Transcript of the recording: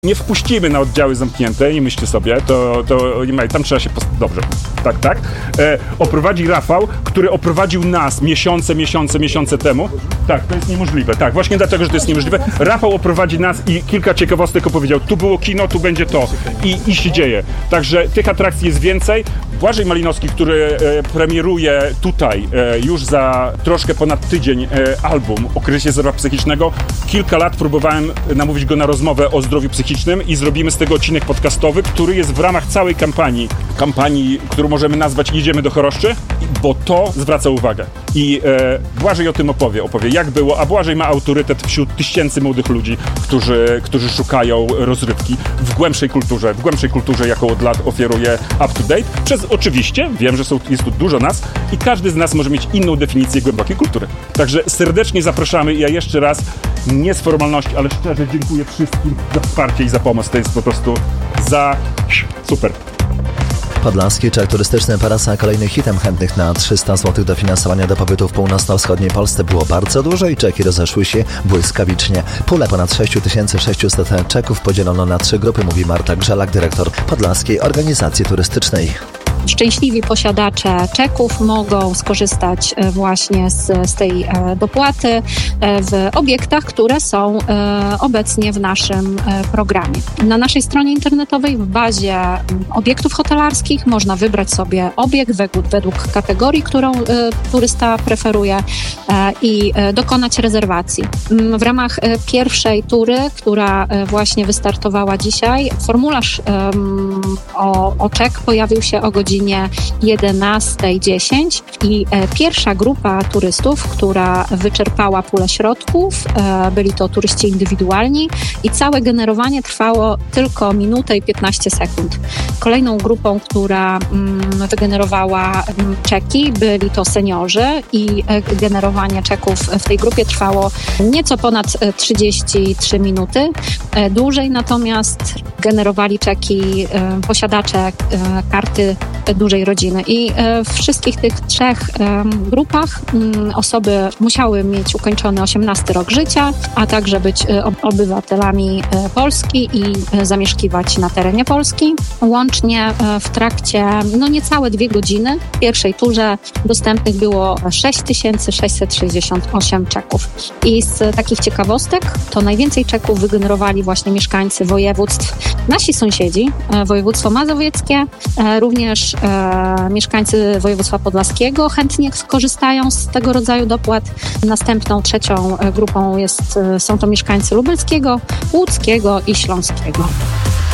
Nie wpuścimy na oddziały zamknięte, nie myślcie sobie, to tam trzeba się... Dobrze, tak. Oprowadzi Rafał, który oprowadził nas miesiące temu. Tak, to jest niemożliwe, tak, właśnie dlatego, że to jest niemożliwe. Rafał oprowadzi nas i kilka ciekawostek opowiedział. Tu było kino, tu będzie to. I się dzieje. Także tych atrakcji jest więcej. Błażej Malinowski, który premieruje tutaj już za troszkę ponad tydzień album o kryzysie zdrowia psychicznego. Kilka lat próbowałem namówić go na rozmowę o zdrowiu psychicznym i zrobimy z tego odcinek podcastowy, który jest w ramach całej kampanii, którą możemy nazwać Jedziemy do Choroszczy, bo to zwraca uwagę. I Błażej o tym opowie, jak było, a Błażej ma autorytet wśród tysięcy młodych ludzi, którzy szukają rozrywki w głębszej kulturze, jaką od lat oferuje Up to Date. Oczywiście, wiem, że jest tu dużo nas i każdy z nas może mieć inną definicję głębokiej kultury. Także serdecznie zapraszamy i ja jeszcze raz, nie z formalności, ale szczerze dziękuję wszystkim za wsparcie i za pomoc. To jest po prostu super. Podlaski czek turystyczny Parasa kolejnym hitem. Chętnych na 300 zł dofinansowania do pobytu w północno-wschodniej Polsce było bardzo dużo i czeki rozeszły się błyskawicznie. Pulę ponad 6600 czeków podzielono na 3 grupy, mówi Marta Grzelak, dyrektor Podlaskiej Organizacji Turystycznej. Szczęśliwi posiadacze czeków mogą skorzystać właśnie z tej dopłaty w obiektach, które są obecnie w naszym programie. Na naszej stronie internetowej w bazie obiektów hotelarskich można wybrać sobie obiekt według kategorii, którą turysta preferuje i dokonać rezerwacji. W ramach pierwszej tury, która właśnie wystartowała dzisiaj, formularz o czek pojawił się o godzinie 11:10 i pierwsza grupa turystów, która wyczerpała pulę środków, byli to turyści indywidualni i całe generowanie trwało tylko minutę i 15 sekund. Kolejną grupą, która wygenerowała czeki, byli to seniorzy i generowanie czeków w tej grupie trwało nieco ponad 33 minuty. Dłużej natomiast generowali czeki posiadacze karty dużej rodziny. I w wszystkich tych 3 grupach osoby musiały mieć ukończony 18 rok życia, a także być obywatelami Polski i zamieszkiwać na terenie Polski. Łącznie w trakcie niecałe 2 godziny w pierwszej turze dostępnych było 6668 czeków. I z takich ciekawostek to najwięcej czeków wygenerowali właśnie mieszkańcy województw, nasi sąsiedzi, województwo mazowieckie, również mieszkańcy województwa podlaskiego chętnie skorzystają z tego rodzaju dopłat. Następną 3. grupą są to mieszkańcy lubelskiego, łódzkiego i śląskiego.